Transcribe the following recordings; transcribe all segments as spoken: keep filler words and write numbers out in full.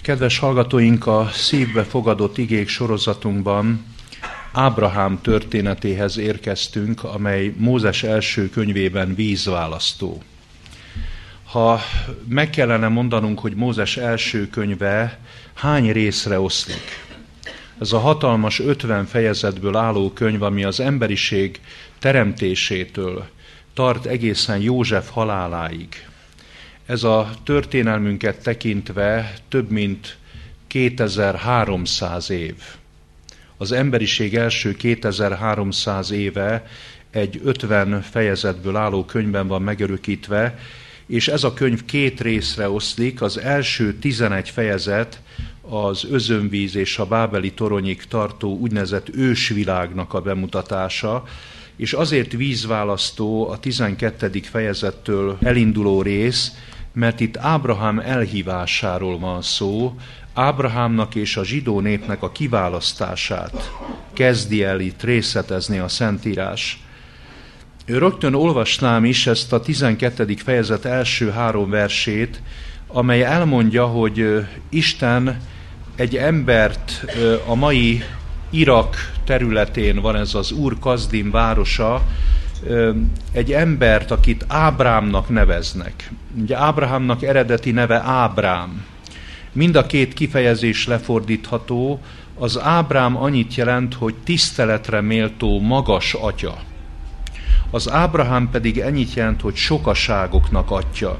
Kedves hallgatóink, a szívbe fogadott igék sorozatunkban Ábrahám történetéhez érkeztünk, amely Mózes első könyvében vízválasztó. Ha meg kellene mondanunk, hogy Mózes első könyve hány részre oszlik? Ez a hatalmas ötven fejezetből álló könyv, ami az emberiség teremtésétől tart egészen József haláláig. Ez a történelmünket tekintve több mint kétezer-háromszáz év. Az emberiség első kétezer-háromszáz éve egy ötven fejezetből álló könyvben van megörökítve, és ez a könyv két részre oszlik. Az első tizenegy fejezet az özönvíz és a bábeli toronyig tartó úgynevezett ősvilágnak a bemutatása, és azért vízválasztó a tizenkettedik fejezettől elinduló rész, mert itt Ábrahám elhívásáról van szó, Ábrahámnak és a zsidó népnek a kiválasztását kezdi el itt részletezni a Szentírás. Rögtön olvasnám is ezt a tizenkettedik fejezet első három versét, amely elmondja, hogy Isten egy embert, a mai Irak területén van ez az Úr Kazdim városa, egy embert, akit Ábrámnak neveznek. Ugye Ábrahámnak eredeti neve Ábrám. Mind a két kifejezés lefordítható. Az Ábrám annyit jelent, hogy tiszteletre méltó magas atya. Az Ábrahám pedig ennyit jelent, hogy sokaságoknak atya.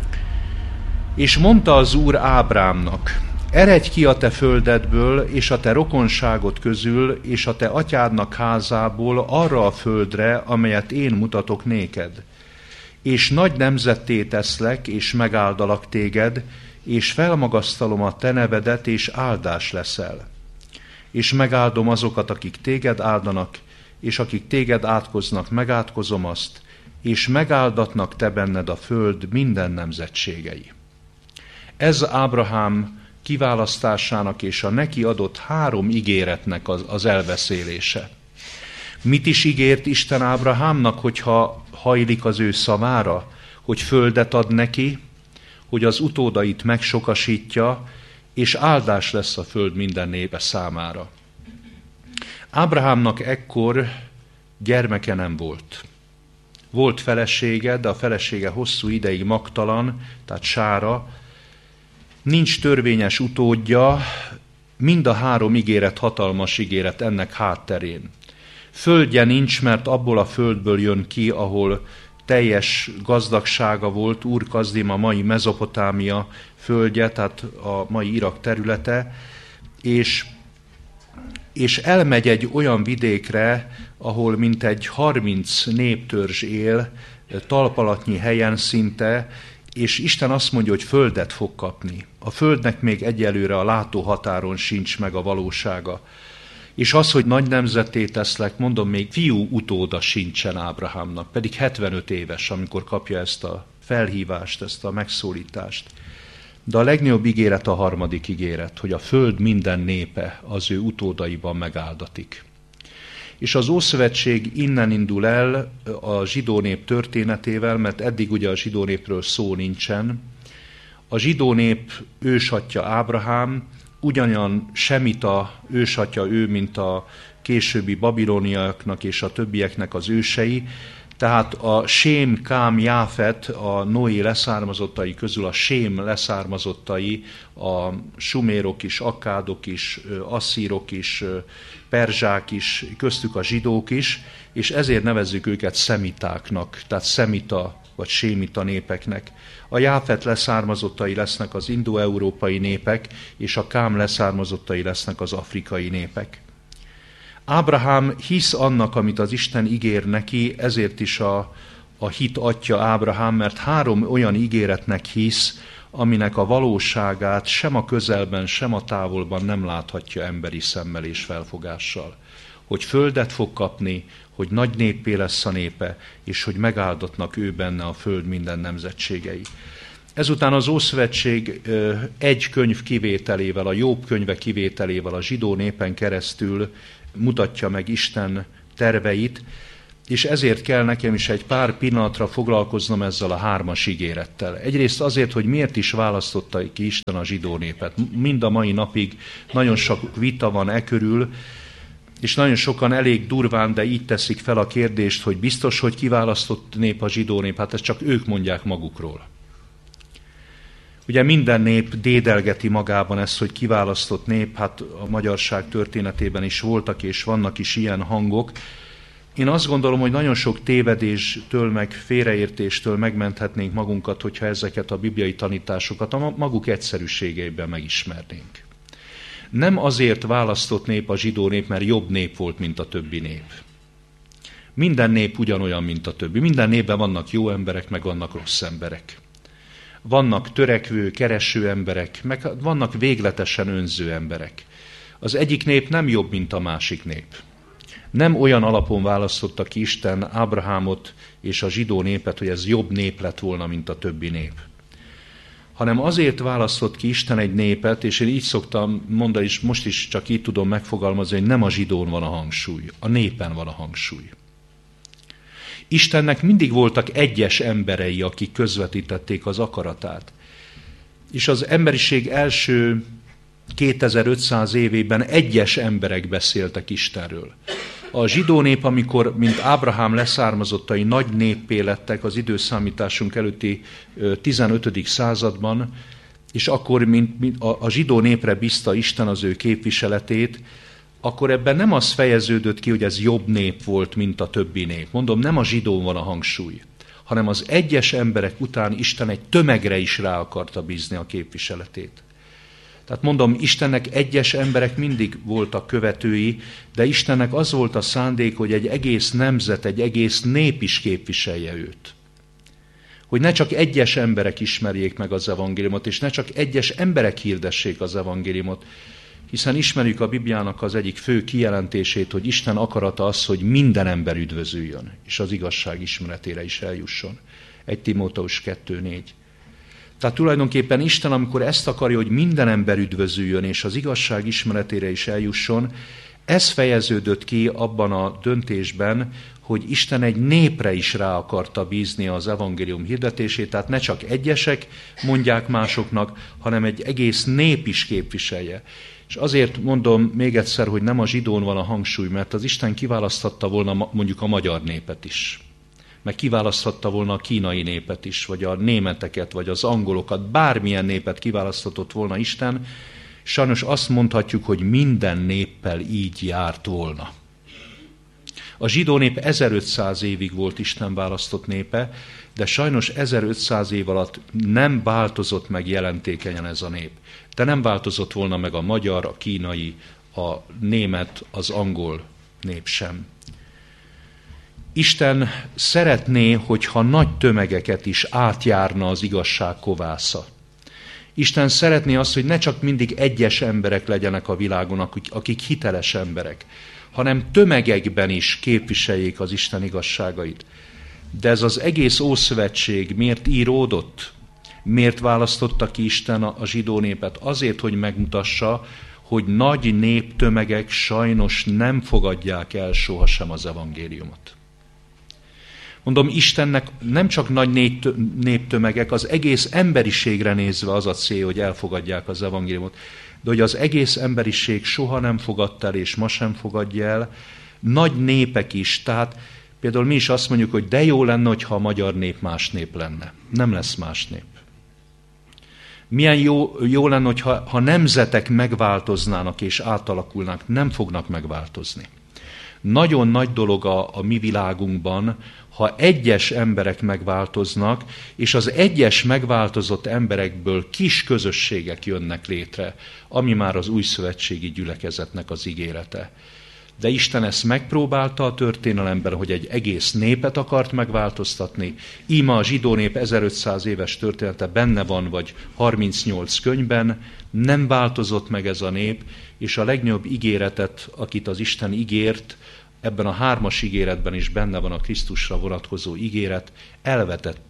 És mondta az Úr Ábrámnak: eredj ki a te földedből, és a te rokonságod közül, és a te atyádnak házából arra a földre, amelyet én mutatok néked. És nagy nemzetté teszlek, és megáldalak téged, és felmagasztalom a te nevedet, és áldás leszel. És megáldom azokat, akik téged áldanak, és akik téged átkoznak, megátkozom azt, és megáldatnak te benned a föld minden nemzetségei. Ez Ábrahám kiválasztásának és a neki adott három ígéretnek az, az elbeszélése. Mit is ígért Isten Ábrahámnak, hogyha hajlik az ő szavára, hogy földet ad neki, hogy az utódait megsokasítja, és áldás lesz a föld minden népe számára. Ábrahámnak ekkor gyermeke nem volt. Volt felesége, de a felesége hosszú ideig magtalan, tehát Sára. Nincs törvényes utódja, mind a három ígéret hatalmas ígéret ennek hátterén. Földje nincs, mert abból a földből jön ki, ahol teljes gazdagsága volt, Úr Kazdim a mai Mezopotámia földje, tehát a mai Irak területe, és, és elmegy egy olyan vidékre, ahol mintegy harminc néptörzs él, talpalatnyi helyen szinte, és Isten azt mondja, hogy földet fog kapni. A földnek még egyelőre a látóhatáron sincs meg a valósága. És az, hogy nagy nemzetté teszlek, mondom, még fiú utóda sincsen Ábrahámnak, pedig hetvenöt éves, amikor kapja ezt a felhívást, ezt a megszólítást. De a legnagyobb ígéret a harmadik ígéret, hogy a föld minden népe az ő utódaiban megáldatik. És az Ószövetség innen indul el a zsidó nép történetével, mert eddig ugye a zsidó népről szó nincsen. A zsidó nép ősatja Ábrahám, ugyanolyan semita ősatya ő, mint a későbbi babiloniaknak és a többieknek az ősei, tehát a Sém, Kám, Jáfet, a Noé leszármazottai közül a Sém leszármazottai, a sumérok is, akkádok is, asszírok is, perzsák is, köztük a zsidók is, és ezért nevezzük őket szemitáknak, tehát szemita vagy sémita népeknek. A Jáfet leszármazottai lesznek az indo-európai népek, és a Kám leszármazottai lesznek az afrikai népek. Ábrahám hisz annak, amit az Isten ígér neki, ezért is a, a hit atya Ábrahám, mert három olyan ígéretnek hisz, aminek a valóságát sem a közelben, sem a távolban nem láthatja emberi szemmel és felfogással. Hogy földet fog kapni, hogy nagy néppé lesz a népe, és hogy megáldatnak ő benne a föld minden nemzetségei. Ezután az Ószövetség egy könyv kivételével, a Jobb könyve kivételével a zsidó népen keresztül mutatja meg Isten terveit, és ezért kell nekem is egy pár pillanatra foglalkoznom ezzel a hármas ígérettel. Egyrészt azért, hogy miért is választotta ki Isten a zsidó népet. Mind a mai napig nagyon sok vita van e körül, és nagyon sokan elég durván, de így teszik fel a kérdést, hogy biztos, hogy kiválasztott nép a zsidó nép, hát ezt csak ők mondják magukról. Ugye minden nép dédelgeti magában ezt, hogy kiválasztott nép, hát a magyarság történetében is voltak és vannak is ilyen hangok. Én azt gondolom, hogy nagyon sok tévedéstől, meg félreértéstől megmenthetnénk magunkat, hogyha ezeket a bibliai tanításokat a maguk egyszerűségeiben megismernénk. Nem azért választott nép a zsidó nép, mert jobb nép volt, mint a többi nép. Minden nép ugyanolyan, mint a többi. Minden népben vannak jó emberek, meg vannak rossz emberek. Vannak törekvő, kereső emberek, meg vannak végletesen önző emberek. Az egyik nép nem jobb, mint a másik nép. Nem olyan alapon választotta ki Isten Ábrahámot és a zsidó népet, hogy ez jobb nép lett volna, mint a többi nép. Hanem azért választott ki Isten egy népet, és én így szoktam mondani, és most is csak így tudom megfogalmazni, hogy nem a zsidón van a hangsúly, a népen van a hangsúly. Istennek mindig voltak egyes emberei, akik közvetítették az akaratát. És az emberiség első kétezer-ötszáz évében egyes emberek beszéltek Istenről. A zsidó nép, amikor, mint Ábrahám leszármazottai nagy néppé lettek az időszámításunk előtti tizenötödik században, és akkor mint, mint a, a zsidó népre bízta Isten az ő képviseletét, akkor ebben nem az fejeződött ki, hogy ez jobb nép volt, mint a többi nép. Mondom, nem a zsidón van a hangsúly, hanem az egyes emberek után Isten egy tömegre is rá akarta bízni a képviseletét. Tehát mondom, Istennek egyes emberek mindig voltak követői, de Istennek az volt a szándék, hogy egy egész nemzet, egy egész nép is képviselje őt. Hogy ne csak egyes emberek ismerjék meg az evangéliumot, és ne csak egyes emberek hirdessék az evangéliumot, hiszen ismerjük a Bibliának az egyik fő kijelentését, hogy Isten akarata az, hogy minden ember üdvözüljön, és az igazság ismeretére is eljusson. egy Timóteus kettő négy. Tehát tulajdonképpen Isten, amikor ezt akarja, hogy minden ember üdvözüljön, és az igazság ismeretére is eljusson, ez fejeződött ki abban a döntésben, hogy Isten egy népre is rá akarta bízni az evangélium hirdetését, tehát ne csak egyesek mondják másoknak, hanem egy egész nép is képviselje. És azért mondom még egyszer, hogy nem a zsidón van a hangsúly, mert az Isten kiválaszthatta volna mondjuk a magyar népet is. Meg kiválaszthatta volna a kínai népet is, vagy a németeket, vagy az angolokat, bármilyen népet kiválaszthatott volna Isten. Sajnos azt mondhatjuk, hogy minden néppel így járt volna. A zsidó nép ezerötszáz évig volt Isten választott népe, de sajnos ezerötszáz év alatt nem változott meg jelentékenyen ez a nép. De nem változott volna meg a magyar, a kínai, a német, az angol nép sem. Isten szeretné, hogyha nagy tömegeket is átjárna az igazság kovásza. Isten szeretné azt, hogy ne csak mindig egyes emberek legyenek a világon, akik hiteles emberek, hanem tömegekben is képviseljék az Isten igazságait. De ez az egész Ószövetség miért íródott? Miért választotta ki Isten a zsidó népet? Azért, hogy megmutassa, hogy nagy néptömegek sajnos nem fogadják el sohasem az evangéliumot. Mondom, Istennek nem csak nagy néptömegek, az egész emberiségre nézve az a cél, hogy elfogadják az evangéliumot, de hogy az egész emberiség soha nem fogadta el, és ma sem fogadja el, nagy népek is, tehát például mi is azt mondjuk, hogy de jó lenne, hogyha a magyar nép más nép lenne. Nem lesz más nép. Milyen jó, jó lenne, hogyha ha nemzetek megváltoznának és átalakulnak, nem fognak megváltozni. Nagyon nagy dolog a, a mi világunkban, ha egyes emberek megváltoznak, és az egyes megváltozott emberekből kis közösségek jönnek létre, ami már az újszövetségi gyülekezetnek az ígérete. De Isten ezt megpróbálta a történelemben, hogy egy egész népet akart megváltoztatni. Íme a zsidó nép ezerötszáz éves története benne van, vagy harmincnyolc könyvben, nem változott meg ez a nép, és a legnagyobb ígéretet, akit az Isten ígért, ebben a hármas ígéretben is benne van a Krisztusra vonatkozó ígéret, elvetette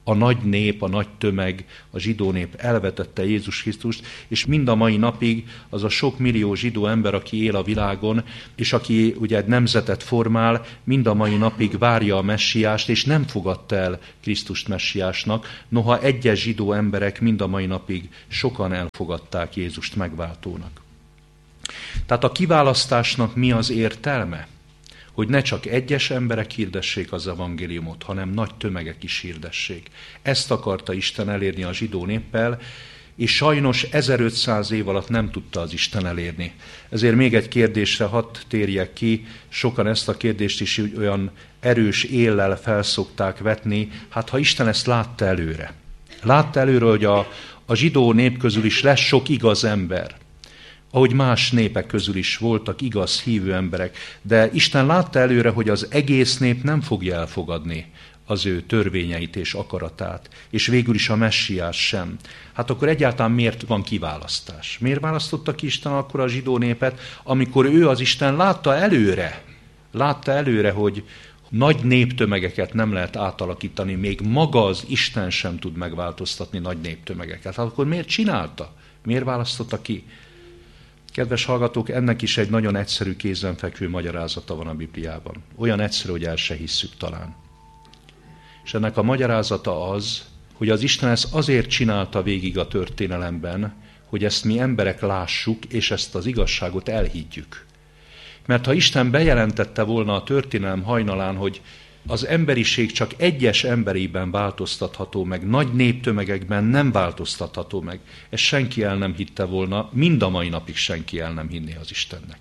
a nagy nép, a nagy tömeg, a zsidó nép elvetette Jézus Krisztust, és mind a mai napig az a sok millió zsidó ember, aki él a világon, és aki ugye egy nemzetet formál, mind a mai napig várja a messiást, és nem fogadta el Krisztust messiásnak, noha egyes zsidó emberek mind a mai napig sokan elfogadták Jézust megváltónak. Tehát a kiválasztásnak mi az értelme? Hogy ne csak egyes emberek hirdessék az evangéliumot, hanem nagy tömegek is hirdessék. Ezt akarta Isten elérni a zsidó néppel, és sajnos ezerötszáz év alatt nem tudta az Isten elérni. Ezért még egy kérdésre hadd térjek ki, sokan ezt a kérdést is olyan erős éllel felszokták vetni, hát ha Isten ezt látta előre. Látta előre, hogy a, a zsidó nép közül is lesz sok igaz ember, ahogy más népek közül is voltak igaz hívő emberek, de Isten látta előre, hogy az egész nép nem fogja elfogadni az ő törvényeit és akaratát, és végül is a messiás sem. Hát akkor egyáltalán miért van kiválasztás? Miért választotta ki Isten akkor a zsidó népet, amikor ő az Isten látta előre, látta előre, hogy nagy néptömegeket nem lehet átalakítani, még maga az Isten sem tud megváltoztatni nagy néptömegeket. Hát akkor miért csinálta? Miért választotta ki? Kedves hallgatók, ennek is egy nagyon egyszerű, kézenfekvő magyarázata van a Bibliában. Olyan egyszerű, hogy el se hisszük talán. És ennek a magyarázata az, hogy az Isten ezt azért csinálta végig a történelemben, hogy ezt mi emberek lássuk, és ezt az igazságot elhiggyük. Mert ha Isten bejelentette volna a történelem hajnalán, hogy az emberiség csak egyes emberében változtatható meg, nagy néptömegekben nem változtatható meg, ezt senki el nem hitte volna, mind a mai napig senki el nem hinné az Istennek.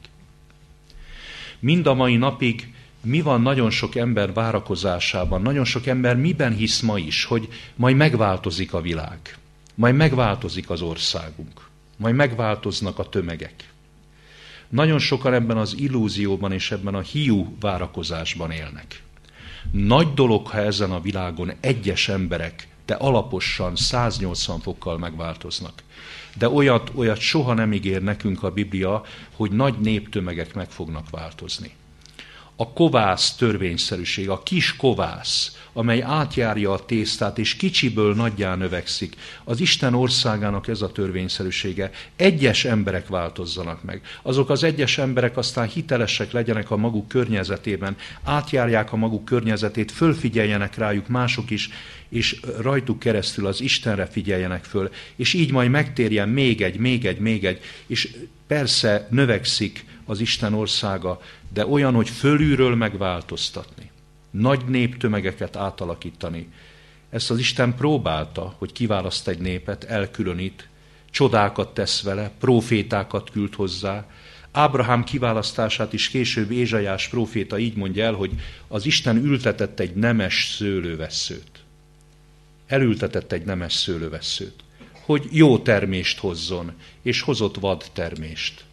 Mind a mai napig mi van nagyon sok ember várakozásában, nagyon sok ember miben hisz ma is, hogy majd megváltozik a világ, majd megváltozik az országunk, majd megváltoznak a tömegek. Nagyon sokan ebben az illúzióban és ebben a hiú várakozásban élnek. Nagy dolog, ha ezen a világon egyes emberek, de alaposan száznyolcvan fokkal megváltoznak. De olyat, olyat soha nem ígér nekünk a Biblia, hogy nagy néptömegek meg fognak változni. A kovász törvényszerűség, a kis kovász, amely átjárja a tésztát, és kicsiből nagyjá növekszik. Az Isten országának ez a törvényszerűsége. Egyes emberek változzanak meg. Azok az egyes emberek aztán hitelesek legyenek a maguk környezetében, átjárják a maguk környezetét, fölfigyeljenek rájuk mások is, és rajtuk keresztül az Istenre figyeljenek föl, és így majd megtérjen még egy, még egy, még egy, és persze növekszik az Isten országa, de olyan, hogy fölülről megváltoztatni, nagy néptömegeket átalakítani. Ezt az Isten próbálta, hogy kiválaszt egy népet, elkülönít, csodákat tesz vele, prófétákat küld hozzá. Ábrahám kiválasztását is később Ézsaiás próféta így mondja el, hogy az Isten ültetett egy nemes szőlővesszőt. Elültetett egy nemes szőlővesszőt, hogy jó termést hozzon, és hozott vad termést.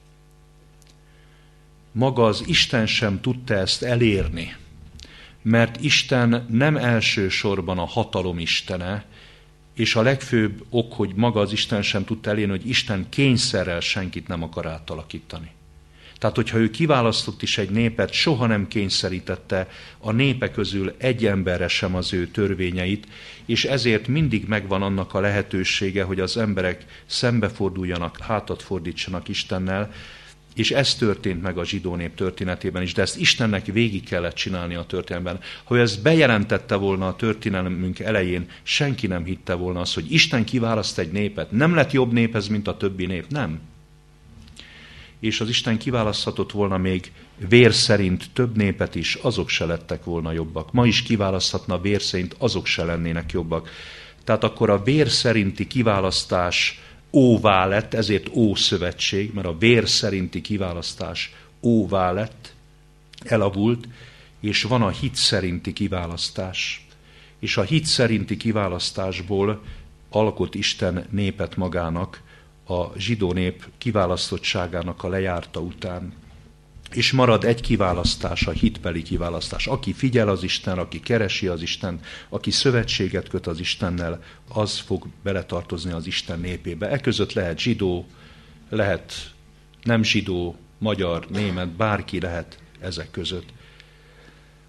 Maga az Isten sem tudta ezt elérni, mert Isten nem elsősorban a hatalom istene, és a legfőbb ok, hogy maga az Isten sem tudta elérni, hogy Isten kényszerrel senkit nem akar átalakítani. Tehát, hogyha ő kiválasztott is egy népet, soha nem kényszerítette a népe közül egy emberre sem az ő törvényeit, és ezért mindig megvan annak a lehetősége, hogy az emberek szembeforduljanak, hátat fordítsanak Istennel, és ez történt meg a zsidó nép történetében is, de ezt Istennek végig kellett csinálni a történelemben. Ha ő ezt bejelentette volna a történelmünk elején, senki nem hitte volna azt, hogy Isten kiválaszt egy népet. Nem lett jobb nép ez, mint a többi nép, nem. És az Isten kiválaszthatott volna még vér szerint több népet is, azok se lettek volna jobbak. Ma is kiválaszthatna vér szerint, azok se lennének jobbak. Tehát akkor a vér szerinti kiválasztás óvá lett, ezért ószövetség, mert a vér szerinti kiválasztás óvá lett, elavult, és van a hit szerinti kiválasztás. És a hit szerinti kiválasztásból alkot Isten népet magának, a zsidó nép kiválasztottságának a lejárta után. És marad egy kiválasztás, a hitbeli kiválasztás. Aki figyel az Isten, aki keresi az Isten, aki szövetséget köt az Istennel, az fog beletartozni az Isten népébe. E között lehet zsidó, lehet nem zsidó, magyar, német, bárki lehet ezek között.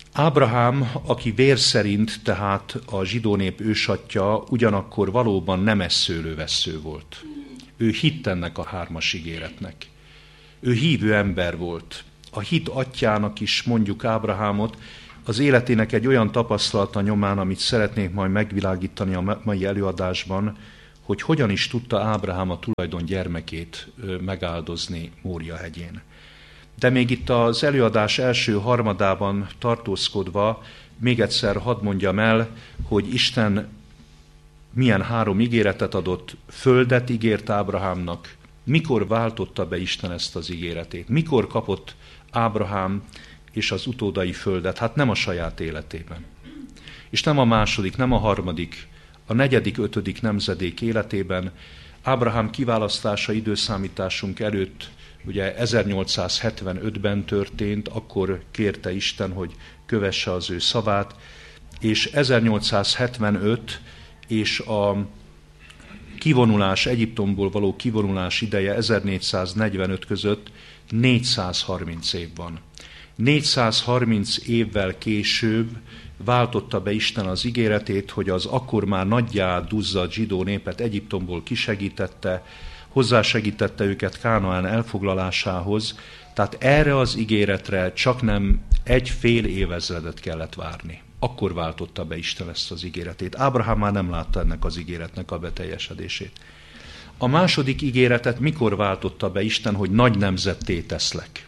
Ábrahám, aki vér szerint, tehát a zsidó nép ősatja, ugyanakkor valóban nemesszőlővessző volt. Ő hitt ennek a hármas ígéretnek. Ő hívő ember volt. A hit atyának is mondjuk Ábrahámot, az életének egy olyan tapasztalata nyomán, amit szeretnék majd megvilágítani a mai előadásban, hogy hogyan is tudta Ábrahám a tulajdon gyermekét megáldozni Mória hegyén. De még itt az előadás első harmadában tartózkodva, még egyszer hadd mondjam el, hogy Isten milyen három ígéretet adott, földet ígért Ábrahámnak, mikor váltotta be Isten ezt az ígéretét, mikor kapott Ábrahám és az utódai földet, hát nem a saját életében. És nem a második, nem a harmadik, a negyedik, ötödik nemzedék életében. Ábrahám kiválasztása időszámításunk előtt ugye ezernyolcszázhetvenötben történt, akkor kérte Isten, hogy kövesse az ő szavát, és ezernyolcszázhetvenöt és a kivonulás, Egyiptomból való kivonulás ideje ezernégyszáznegyvenöt között négyszázharminc év van. négyszázharminc évvel később váltotta be Isten az ígéretét, hogy az akkor már nagyjá duzzadt zsidó népet Egyiptomból kisegítette, hozzásegítette őket Kánaán elfoglalásához, tehát erre az ígéretre csaknem egy fél évezredet kellett várni. Akkor váltotta be Isten ezt az ígéretét. Ábrahám már nem látta ennek az ígéretnek a beteljesedését. A második ígéretet mikor váltotta be Isten, hogy nagy nemzetté teszlek?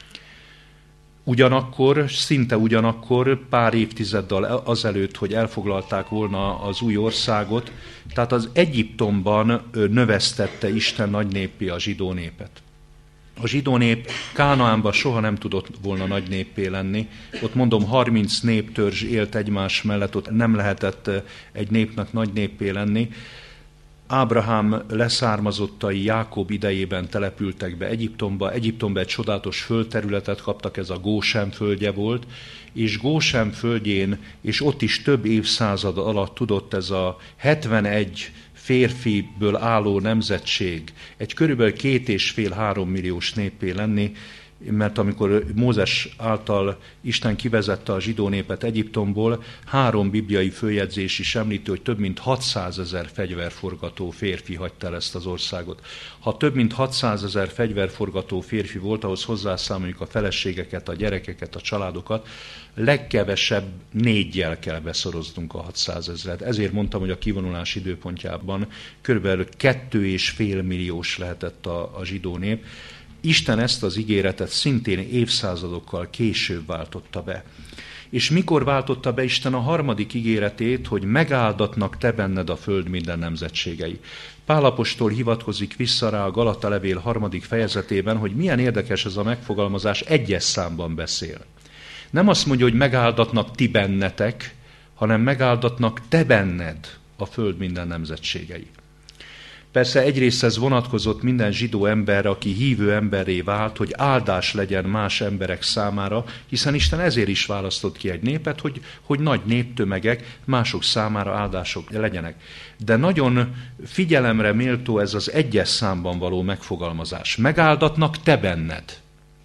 Ugyanakkor, szinte ugyanakkor, pár évtizeddel azelőtt, hogy elfoglalták volna az új országot, tehát az Egyiptomban növesztette Isten nagy néppé a zsidó népet. A zsidó nép Kánaánban soha nem tudott volna nagy néppé lenni. Ott mondom, harminc néptörzs élt egymás mellett, ott nem lehetett egy népnek nagy néppé lenni. Ábrahám leszármazottai Jákob idejében települtek be Egyiptomba. Egyiptomba egy csodálatos földterületet kaptak, ez a Gósen földje volt, és Gósen földjén, és ott is több évszázad alatt tudott ez a hetvenegy férfiből álló nemzetség egy körülbelül két és fél három milliós néppé lenni, mert amikor Mózes által Isten kivezette a zsidó népet Egyiptomból, három bibliai följegyzés is említi, hogy több mint hatszázezer fegyverforgató férfi hagyta el ezt az országot. Ha több mint hatszázezer fegyverforgató férfi volt, ahhoz hozzászámoljuk a feleségeket, a gyerekeket, a családokat, legkevesebb négyjel kell beszoroznunk a hatszázezret. Ezért mondtam, hogy a kivonulás időpontjában körülbelül kettő és fél milliós lehetett a, a zsidó nép. Isten ezt az ígéretet szintén évszázadokkal később váltotta be. És mikor váltotta be Isten a harmadik ígéretét, hogy megáldatnak te benned a föld minden nemzetségei? Pál apostol hivatkozik vissza rá a Galata levél harmadik fejezetében, hogy milyen érdekes ez a megfogalmazás, egyes számban beszél. Nem azt mondja, hogy megáldatnak ti bennetek, hanem megáldatnak te benned a föld minden nemzetségei. Persze egyrészt ez vonatkozott minden zsidó emberre, aki hívő emberré vált, hogy áldás legyen más emberek számára, hiszen Isten ezért is választott ki egy népet, hogy, hogy nagy néptömegek mások számára áldások legyenek. De nagyon figyelemre méltó ez az egyes számban való megfogalmazás. Megáldatnak te benned.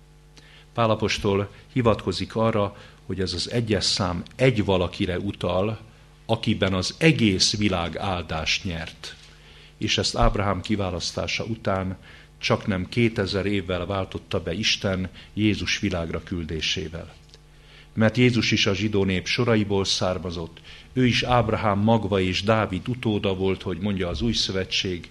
Pál apostol hivatkozik arra, hogy ez az egyes szám egy valakire utal, akiben az egész világ áldást nyert. És ezt Ábrahám kiválasztása után csaknem kétezer évvel váltotta be Isten Jézus világra küldésével. Mert Jézus is a zsidó nép soraiból származott, ő is Ábrahám magva és Dávid utóda volt, hogy mondja az új szövetség.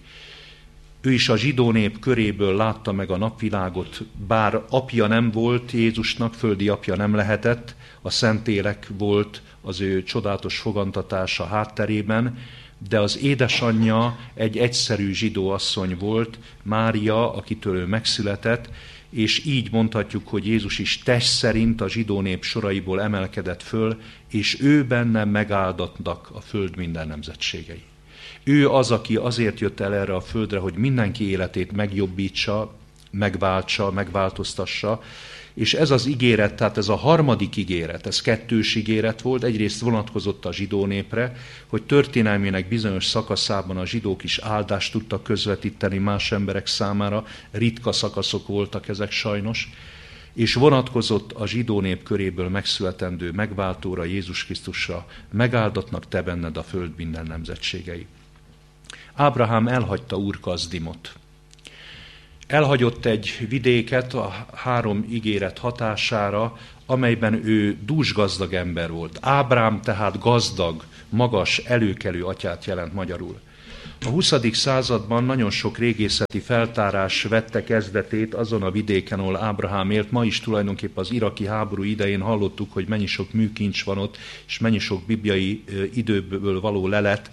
Ő is a zsidó nép köréből látta meg a napvilágot, bár apja nem volt Jézusnak, földi apja nem lehetett, a Szentlélek volt az ő csodálatos fogantatása hátterében, de az édesanyja egy egyszerű zsidó asszony volt, Mária, akitől ő megszületett, és így mondhatjuk, hogy Jézus is test szerint a zsidó nép soraiból emelkedett föl, és ő benne megáldatnak a föld minden nemzetségei. Ő az, aki azért jött el erre a földre, hogy mindenki életét megjobbítsa, megváltsa, megváltoztassa, és ez az ígéret, tehát ez a harmadik ígéret, ez kettős ígéret volt, egyrészt vonatkozott a zsidó népre, hogy történelmének bizonyos szakaszában a zsidók is áldást tudtak közvetíteni más emberek számára, ritka szakaszok voltak ezek sajnos, és vonatkozott a zsidó nép köréből megszületendő megváltóra, Jézus Krisztusra, megáldatnak te benned a föld minden nemzetségei. Ábrahám elhagyta Úr Kasdimot. Elhagyott egy vidéket a három ígéret hatására, amelyben ő dúsgazdag ember volt. Ábrám tehát gazdag, magas, előkelő atyát jelent magyarul. A huszadik században nagyon sok régészeti feltárás vette kezdetét azon a vidéken, ahol Ábrahám élt. Ma is tulajdonképpen az iraki háború idején hallottuk, hogy mennyi sok műkincs van ott, és mennyi sok bibliai időből való lelet.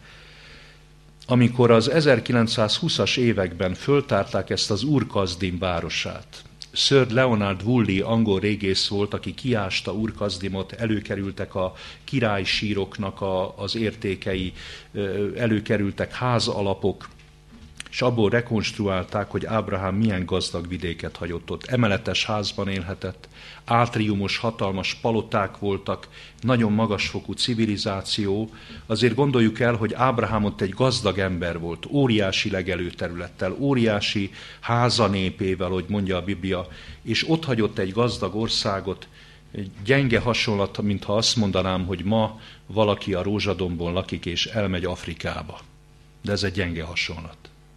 Amikor az ezerkilencszázhúszas években föltárták ezt az Úr Kasdim városát, Sir Leonard Woolley angol régész volt, aki kiásta Úr Kasdimot, előkerültek a királysíroknak a, az értékei, előkerültek házalapok, és abból rekonstruálták, hogy Ábrahám milyen gazdag vidéket hagyott ott. Emeletes házban élhetett, átriumos, hatalmas paloták voltak, nagyon magasfokú civilizáció. Azért gondoljuk el, hogy Ábrahám ott egy gazdag ember volt, óriási legelőterülettel, óriási házanépével, hogy mondja a Biblia, és ott hagyott egy gazdag országot. Egy gyenge hasonlat, mintha azt mondanám, hogy ma valaki a rózsadombon lakik és elmegy Afrikába. De ez egy gyenge hasonlat.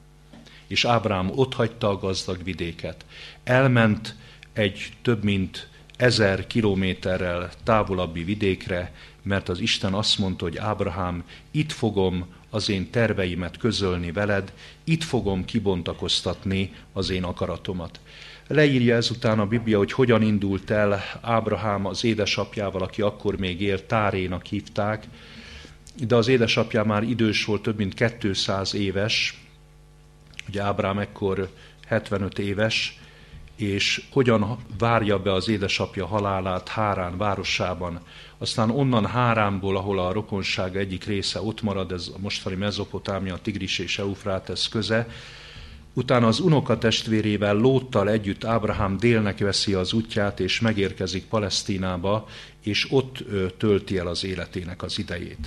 És Ábrahám otthagyta a gazdag vidéket. Elment egy több mint ezer kilométerrel távolabbi vidékre, mert az Isten azt mondta, hogy Ábrahám, itt fogom az én terveimet közölni veled, itt fogom kibontakoztatni az én akaratomat. Leírja ezután a Biblia, hogy hogyan indult el Ábrahám az édesapjával, aki akkor még élt, Tárénak hívták, de az édesapja már idős volt, több mint kétszáz éves, ugye Ábrahám ekkor hetvenöt éves, és hogyan várja be az édesapja halálát Hárán városában. Aztán onnan Háránból, ahol a rokonság egyik része ott marad, ez a mostani Mezopotámia, Tigris és Eufrátesz köze, utána az unokatestvérével, Lóttal együtt Ábrahám délnek veszi az útját, és megérkezik Palesztinába, és ott tölti el az életének az idejét.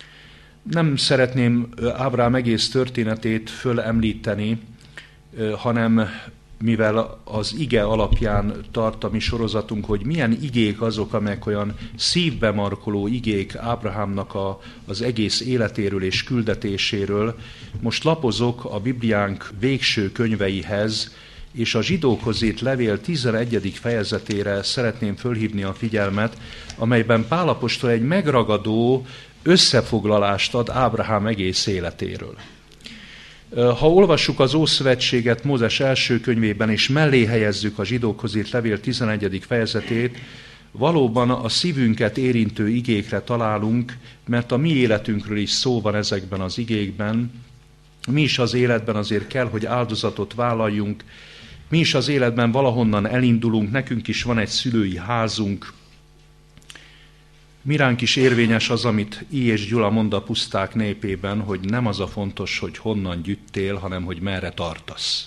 Nem szeretném Ábrahám egész történetét fölemlíteni, hanem mivel az ige alapján tart a mi sorozatunk, hogy milyen igék azok, amelyek olyan szívbe markoló igék Ábrahámnak a, az egész életéről és küldetéséről. Most lapozok a Bibliánk végső könyveihez, és a Zsidókhoz írt levél tizenegyedik fejezetére szeretném fölhívni a figyelmet, amelyben Pál apostol egy megragadó összefoglalást ad Ábrahám egész életéről. Ha olvassuk az Ószövetséget Mózes első könyvében, és mellé helyezzük a Zsidókhoz írt levél tizenegyedik fejezetét, valóban a szívünket érintő igékre találunk, mert a mi életünkről is szó van ezekben az igékben. Mi is az életben azért kell, hogy áldozatot vállaljunk, mi is az életben valahonnan elindulunk, nekünk is van egy szülői házunk. Miránk is érvényes az, amit I. és Gyula mond a puszták népében, hogy nem az a fontos, hogy honnan gyűjtél, hanem hogy merre tartasz.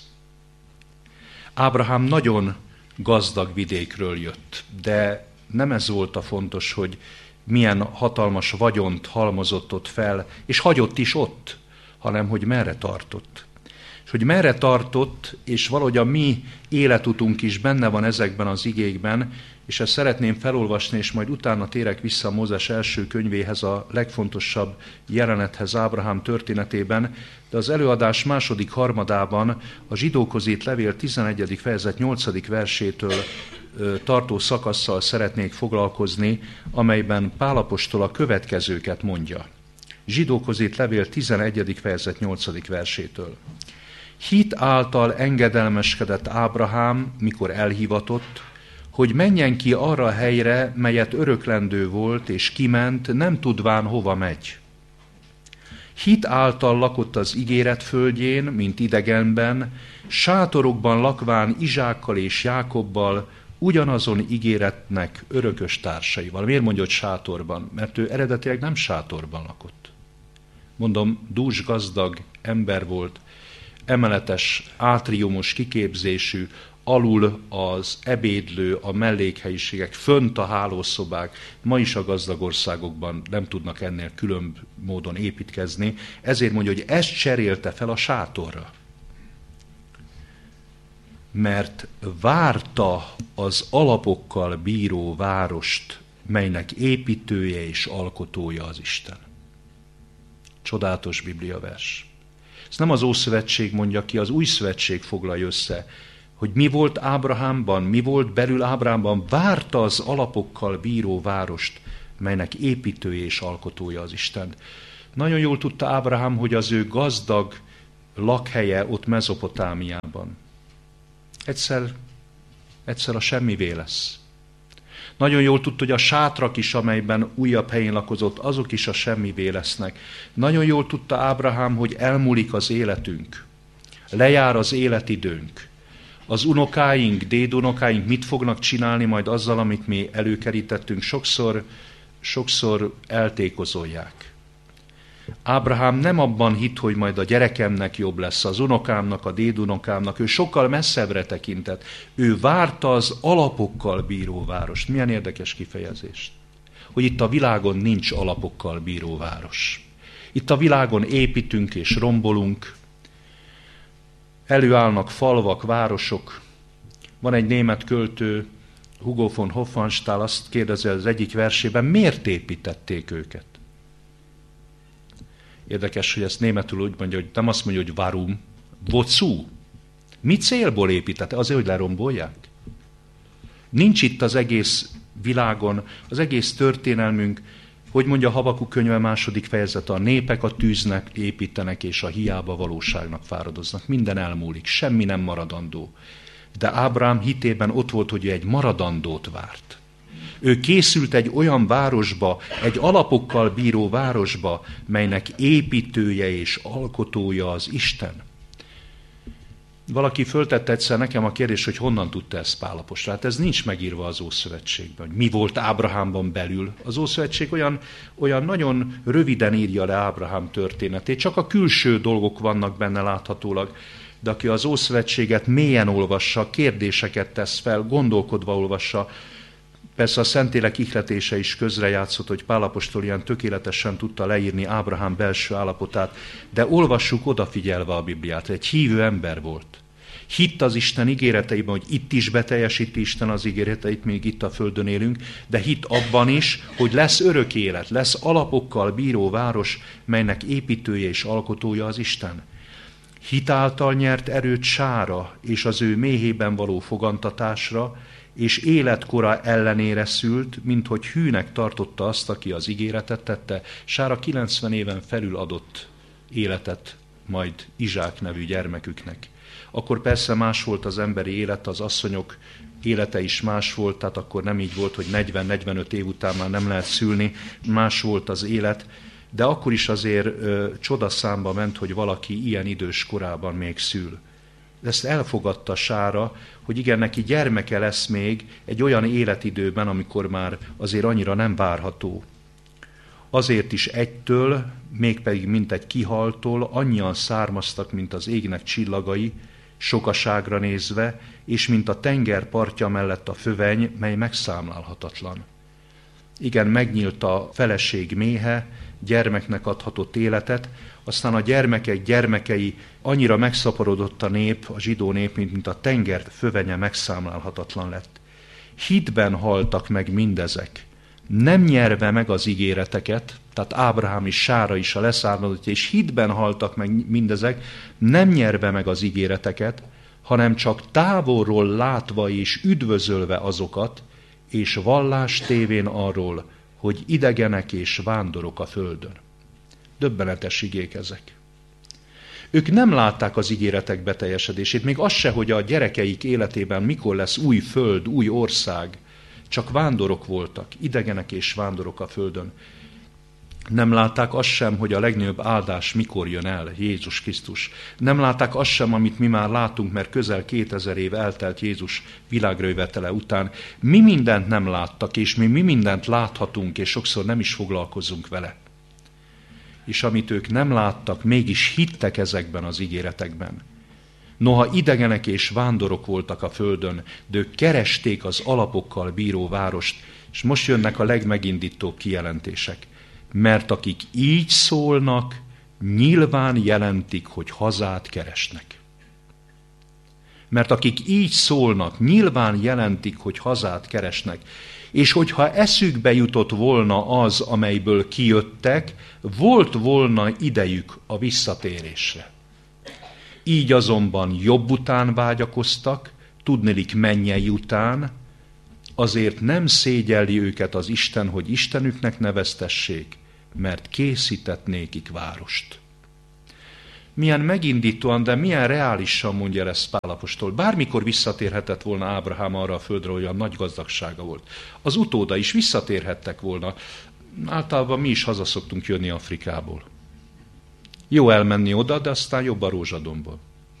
Ábrahám nagyon gazdag vidékről jött, de nem ez volt a fontos, hogy milyen hatalmas vagyont halmozott ott fel, és hagyott is ott, hanem hogy merre tartott. És hogy merre tartott, és valahogy a mi életutunk is benne van ezekben az igékben, és ezt szeretném felolvasni, és majd utána térek vissza Mózes első könyvéhez, a legfontosabb jelenethez Ábrahám történetében, de az előadás második harmadában a Zsidókhoz írt levél tizenegyedik fejezet nyolcadik versétől tartó szakasszal szeretnék foglalkozni, amelyben Pál apostol a következőket mondja. Zsidókhoz írt levél tizenegyedik fejezet nyolcadik versétől. Hit által engedelmeskedett Ábrahám, mikor elhivatott, hogy menjen ki arra a helyre, melyet öröklendő volt, és kiment, nem tudván hova megy. Hit által lakott az ígéret földjén, mint idegenben, sátorokban lakván Izsákkal és Jákobbal, ugyanazon ígéretnek örökös társaival. Miért mondja, hogy sátorban? Mert ő eredetileg nem sátorban lakott. Mondom, dús gazdag ember volt, emeletes, átriumos kiképzésű, alul az ebédlő, a mellékhelyiségek, fönt a hálószobák, ma is a gazdag országokban nem tudnak ennél különb módon építkezni, ezért mondja, hogy ezt cserélte fel a sátorra. mert várta az alapokkal bíró várost, melynek építője és alkotója az Isten. Csodálatos bibliavers. Ez nem az Ószövetség mondja ki, az Új Szövetség foglalja össze, hogy mi volt Ábrahámban, mi volt belül Ábrahámban, várta az alapokkal bíró várost, melynek építője és alkotója az Isten. Nagyon jól tudta Ábrahám, hogy az ő gazdag lakhelye ott Mezopotámiában egyszer, egyszer a semmivé lesz. Nagyon jól tudta, hogy a sátrak is, amelyben újabb helyén lakozott, azok is a semmivé lesznek. Nagyon jól tudta Ábrahám, hogy elmúlik az életünk, lejár az életidőnk. Az unokáink, dédunokáink mit fognak csinálni majd azzal, amit mi előkerítettünk, sokszor, sokszor eltékozolják. Ábrahám nem abban hitt, hogy majd a gyerekemnek jobb lesz, az unokámnak, a dédunokámnak, ő sokkal messzebbre tekintett. Ő várta az alapokkal bíró várost. Milyen érdekes kifejezés, hogy itt a világon nincs alapokkal bíró város. Itt a világon építünk és rombolunk, előállnak falvak, városok. Van egy német költő, Hugo von Hofmannsthal, azt kérdezi az egyik versében, miért építették őket? Érdekes, hogy ezt németül úgy mondja, hogy nem azt mondja, hogy warum, wozu? Mi célból építette? Azért, hogy lerombolják? Nincs itt az egész világon, az egész történelmünk, hogy mondja Habakuk könyve második fejezete, a népek a tűznek építenek, és a hiába valóságnak fáradoznak. Minden elmúlik, semmi nem maradandó. De Ábrahám hitében ott volt, hogy ő egy maradandót várt. Ő készült egy olyan városba, egy alapokkal bíró városba, melynek építője és alkotója az Isten. Valaki föltette egyszer nekem a kérdést, hogy honnan tudta ezt Pál apostol. Hát ez nincs megírva az Ószövetségben, hogy mi volt Ábrahámban belül. Az Ószövetség olyan, olyan nagyon röviden írja le Ábrahám történetét, csak a külső dolgok vannak benne láthatólag. De aki az Ószövetséget mélyen olvassa, kérdéseket tesz fel, gondolkodva olvassa, persze a Szentlélek ihletése is közrejátszott, hogy Pál apostol ilyen tökéletesen tudta leírni Ábrahám belső állapotát, de olvassuk odafigyelve a Bibliát. Egy hívő ember volt. Hitt az Isten ígéreteiben, hogy itt is beteljesíti Isten az ígéreteit, még itt a földön élünk, de hitt abban is, hogy lesz örök élet, lesz alapokkal bíró város, melynek építője és alkotója az Isten. Hit által nyert erőt Sára és az ő méhében való fogantatásra, és életkora ellenére szült, minthogy hűnek tartotta azt, aki az ígéretet tette. Sára kilencven éven felül adott életet majd Izsák nevű gyermeküknek. Akkor persze más volt az emberi élet, az asszonyok élete is más volt, tehát akkor nem így volt, hogy negyven-negyvenöt év után már nem lehet szülni, más volt az élet, de akkor is azért ö, csodaszámba ment, hogy valaki ilyen idős korában még szül. De ezt elfogadta Sára, hogy igen, neki gyermeke lesz még egy olyan életidőben, amikor már azért annyira nem várható. Azért is egytől, mégpedig mint egy kihaltól, annyian származtak, mint az égnek csillagai, sokaságra nézve, és mint a tenger partja mellett a föveny, mely megszámlálhatatlan. Igen, megnyílt a feleség méhe, gyermeknek adhatott életet, aztán a gyermekek gyermekei, annyira megszaporodott a nép, a zsidó nép, mint, mint a tenger fövenye megszámlálhatatlan lett. Hitben haltak meg mindezek, nem nyerve meg az ígéreteket, tehát Ábrahám és Sára is a leszármazottja, és hitben haltak meg mindezek, nem nyerve meg az ígéreteket, hanem csak távolról látva és üdvözölve azokat, és vallás tévén arról, hogy idegenek és vándorok a földön. Döbbenetes igék ezek. Ők nem látták az ígéretek beteljesedését, még az se, hogy a gyerekeik életében mikor lesz új föld, új ország, csak vándorok voltak, idegenek és vándorok a földön. Nem látták azt sem, hogy a legnagyobb áldás mikor jön el, Jézus Krisztus. Nem látták azt sem, amit mi már látunk, mert közel kétezer év eltelt Jézus világra jövetele után. Mi mindent nem láttak, és mi, mi mindent láthatunk, és sokszor nem is foglalkozunk vele. És amit ők nem láttak, mégis hittek ezekben az ígéretekben. Noha idegenek és vándorok voltak a földön, de ők keresték az alapokkal bíró várost, és most jönnek a legmegindítóbb kijelentések. Mert akik így szólnak, nyilván jelentik, hogy hazát keresnek. Mert akik így szólnak, nyilván jelentik, hogy hazát keresnek. És hogyha eszükbe jutott volna az, amelyből kijöttek, volt volna idejük a visszatérésre. Így azonban jobb után vágyakoztak, tudnilik mennyei után, azért nem szégyelli őket az Isten, hogy Istenüknek neveztessék, mert készített nékik várost. Milyen megindítóan, de milyen reálisan mondja el ezt Pál apostol. Bármikor visszatérhetett volna Ábrahám arra a földre, hogy olyan nagy gazdagsága volt. Az utóda is visszatérhettek volna. Általában mi is haza szoktunk jönni Afrikából. Jó elmenni oda, de aztán jobb a rózsadombból.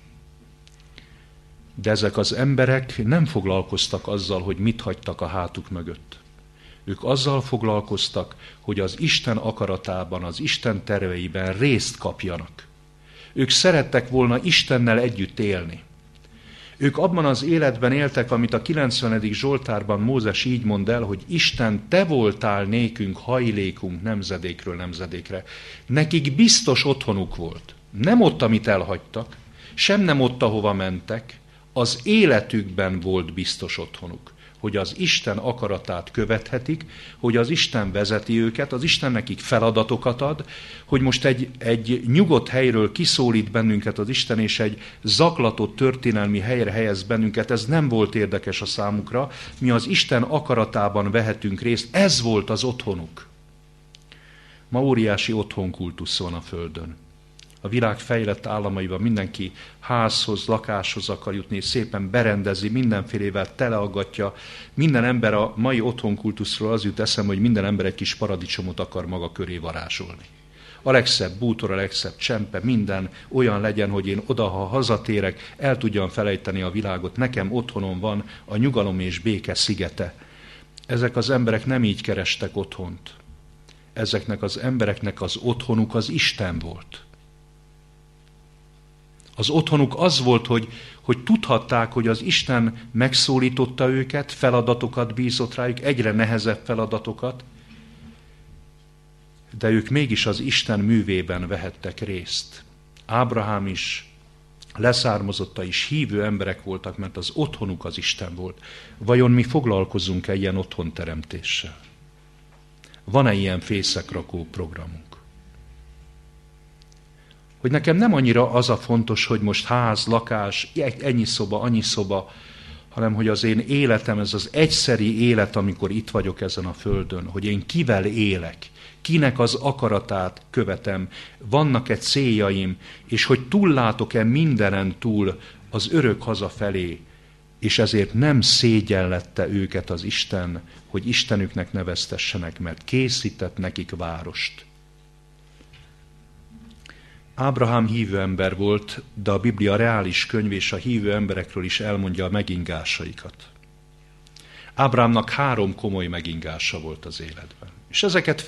De ezek az emberek nem foglalkoztak azzal, hogy mit hagytak a hátuk mögött. Ők azzal foglalkoztak, hogy az Isten akaratában, az Isten terveiben részt kapjanak. Ők szerettek volna Istennel együtt élni. Ők abban az életben éltek, amit a kilencvenedik Zsoltárban Mózes így mond el, hogy Isten, te voltál nékünk hajlékunk nemzedékről nemzedékre. Nekik biztos otthonuk volt. Nem ott, amit elhagytak, sem nem ott, ahova mentek, az életükben volt biztos otthonuk. Hogy az Isten akaratát követhetik, hogy az Isten vezeti őket, az Isten nekik feladatokat ad, hogy most egy, egy nyugodt helyről kiszólít bennünket az Isten, és egy zaklatott történelmi helyre helyez bennünket, ez nem volt érdekes a számukra, mi az Isten akaratában vehetünk részt, ez volt az otthonuk. Ma óriási otthonkultusz van a Földön. A világ fejlett államaiban mindenki házhoz, lakáshoz akar jutni, és szépen berendezi, mindenfélével teleaggatja. Minden ember a mai otthonkultuszról az jut eszembe, hogy minden ember egy kis paradicsomot akar maga köré varázsolni. A legszebb bútor, a legszebb csempe, minden olyan legyen, hogy én oda, ha hazatérek, el tudjam felejteni a világot. Nekem otthonom van a nyugalom és béke szigete. Ezek az emberek nem így kerestek otthont. Ezeknek az embereknek az otthonuk az Isten volt. Az otthonuk az volt, hogy, hogy tudhatták, hogy az Isten megszólította őket, feladatokat bízott rájuk, egyre nehezebb feladatokat, de ők mégis az Isten művében vehettek részt. Ábrahám is, leszármazotta is hívő emberek voltak, mert az otthonuk az Isten volt. Vajon mi foglalkozunk-e ilyen otthonteremtéssel? Van-e ilyen fészekrakó programunk? Hogy nekem nem annyira az a fontos, hogy most ház, lakás, ennyi szoba, annyi szoba, hanem hogy az én életem, ez az egyszeri élet, amikor itt vagyok ezen a földön, hogy én kivel élek, kinek az akaratát követem, vannak-e céljaim, és hogy túllátok-e mindenen túl az örök haza felé, és ezért nem szégyellette őket az Isten, hogy Istenüknek neveztessenek, mert készített nekik várost. Ábrahám hívő ember volt, de a Biblia reális könyv és a hívő emberekről is elmondja a megingásaikat. Ábrahámnak három komoly megingása volt az életben. És ezeket